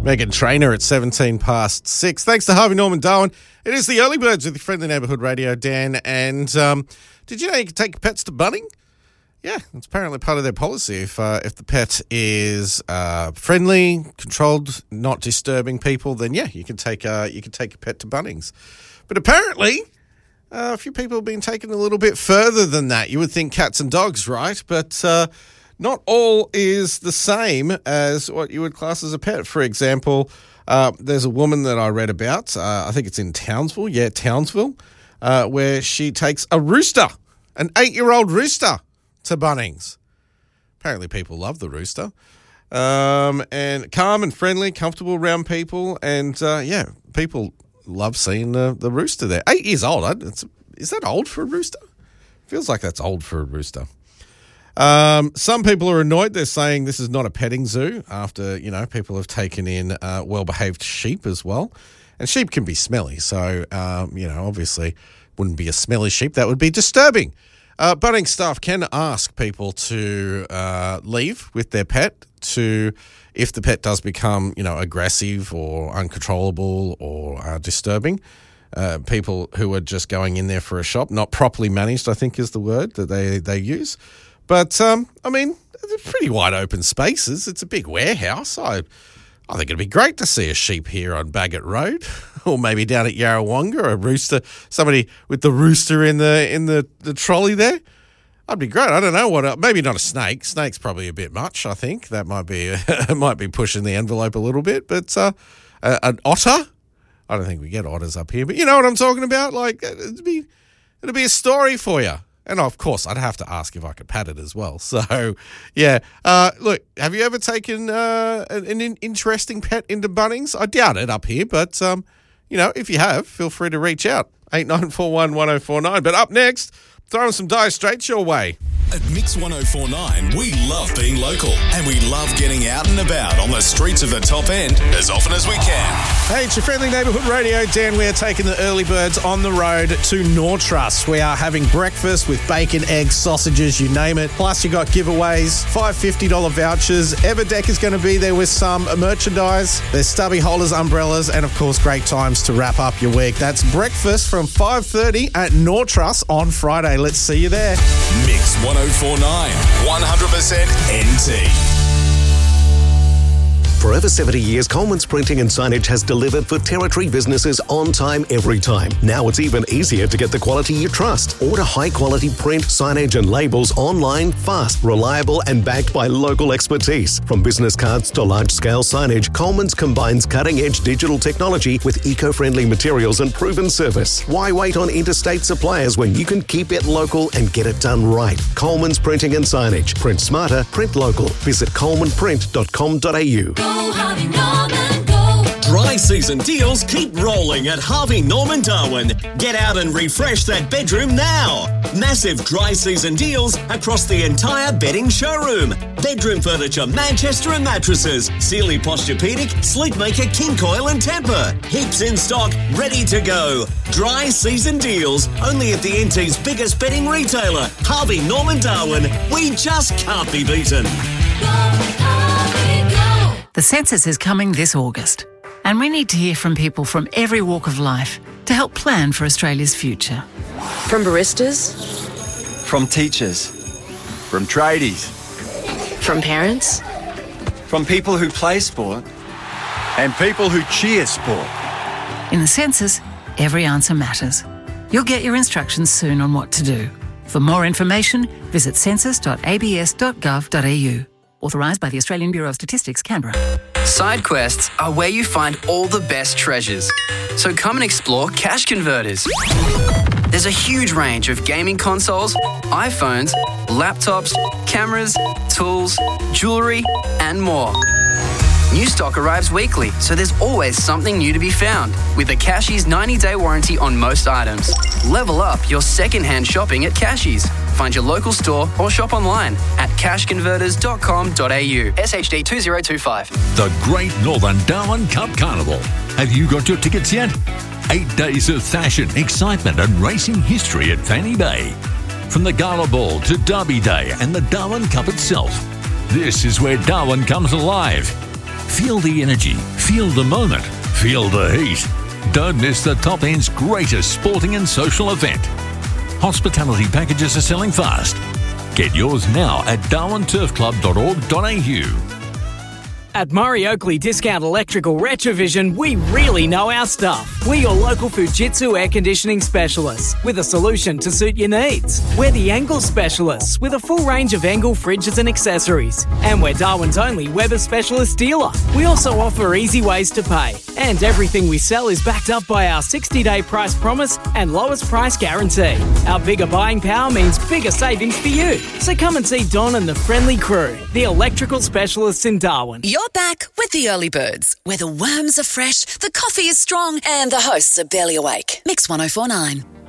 Megan Trainor at 17 past 6. Thanks to Harvey Norman Darwin. It is the Early Birds with your friendly neighbourhood radio, Dan. And did you know you can take your pets to Bunnings? Yeah, it's apparently part of their policy. If the pet is friendly, controlled, not disturbing people, then yeah, you can take your pet to Bunnings. But apparently, a few people have been taken a little bit further than that. You would think cats and dogs, right? But not all is the same as what you would class as a pet. For example, there's a woman that I read about, I think it's in Townsville, where she takes a rooster, an 8-year-old rooster, to Bunnings. Apparently people love the rooster. And calm and friendly, comfortable around people, and people love seeing the rooster there. 8 years old, is that old for a rooster? Feels like that's old for a rooster. Some people are annoyed. They're saying this is not a petting zoo after, people have taken in well-behaved sheep as well. And sheep can be smelly. So, obviously wouldn't be a smelly sheep. That would be disturbing. Bunnings staff can ask people to leave with their pet if the pet does become, aggressive or uncontrollable or disturbing. People who are just going in there for a shop, not properly managed, I think is the word that they use. But, they're pretty wide open spaces. It's a big warehouse. I think it'd be great to see a sheep here on Bagot Road or maybe down at Yarrawonga, a rooster, somebody with the rooster in the trolley there. That'd be great. I don't know maybe not a snake. Snake's probably a bit much, I think. That might be pushing the envelope a little bit. But an otter? I don't think we get otters up here. But you know what I'm talking about? Like, it'd be a story for you. And, of course, I'd have to ask if I could pat it as well. So, yeah. Look, have you ever taken an interesting pet into Bunnings? I doubt it up here, but, if you have, feel free to reach out. 8941 1049. But up next, throwing some Dire Straits your way. At Mix 1049, we love being local and we love getting out and about on the streets of the top end as often as we can. Hey, it's your friendly neighbourhood radio, Dan. We're taking the early birds on the road to Nortrust. We are having breakfast with bacon, eggs, sausages, you name it. Plus, you got giveaways, $5 vouchers. Everdeck is going to be there with some merchandise. There's stubby holders, umbrellas, and, of course, great times to wrap up your week. That's breakfast from 5:30 at Nortrust on Friday. Let's see you there. Mix 1049, 100% NT. For over 70 years, Coleman's Printing and Signage has delivered for Territory businesses on time, every time. Now it's even easier to get the quality you trust. Order high-quality print, signage and labels online, fast, reliable and backed by local expertise. From business cards to large-scale signage, Coleman's combines cutting-edge digital technology with eco-friendly materials and proven service. Why wait on interstate suppliers when you can keep it local and get it done right? Coleman's Printing and Signage. Print smarter, print local. Visit colemanprint.com.au. Harvey Norman, go. Dry season deals keep rolling at Harvey Norman Darwin. Get out and refresh that bedroom now. Massive dry season deals across the entire bedding showroom. Bedroom furniture, Manchester and mattresses, Sealy Posturepedic, Sleepmaker, King Coil and Tempur. Heaps in stock, ready to go. Dry season deals only at the NT's biggest bedding retailer, Harvey Norman Darwin. We just can't be beaten. Go, Harvey, go. The census is coming this August, and we need to hear from people from every walk of life to help plan for Australia's future. From baristas, from teachers, from tradies, from parents, from people who play sport, and people who cheer sport. In the census, every answer matters. You'll get your instructions soon on what to do. For more information, visit census.abs.gov.au. Authorised by the Australian Bureau of Statistics, Canberra. Side quests are where you find all the best treasures. So come and explore Cash Converters. There's a huge range of gaming consoles, iPhones, laptops, cameras, tools, jewellery, and more. New stock arrives weekly, so there's always something new to be found. With a Cashies 90-day warranty on most items. Level up your second-hand shopping at Cashies. Find your local store or shop online at cashconverters.com.au. SHD 2025. The Great Northern Darwin Cup Carnival. Have you got your tickets yet? 8 days of fashion, excitement and racing history at Fanny Bay. From the Gala Ball to Derby Day and the Darwin Cup itself. This is where Darwin comes alive. Feel the energy, feel the moment, feel the heat. Don't miss the Top End's greatest sporting and social event. Hospitality packages are selling fast. Get yours now at darwinturfclub.org.au. At Murray Oakley Discount Electrical Retrovision, we really know our stuff. We're your local Fujitsu air conditioning specialists with a solution to suit your needs. We're the Engel specialists with a full range of Engel fridges and accessories. And we're Darwin's only Weber specialist dealer. We also offer easy ways to pay. And everything we sell is backed up by our 60-day price promise and lowest price guarantee. Our bigger buying power means bigger savings for you. So come and see Don and the friendly crew, the electrical specialists in Darwin. You're back with the Early Birds, where the worms are fresh, the coffee is strong, and the hosts are barely awake. Mix 104.9.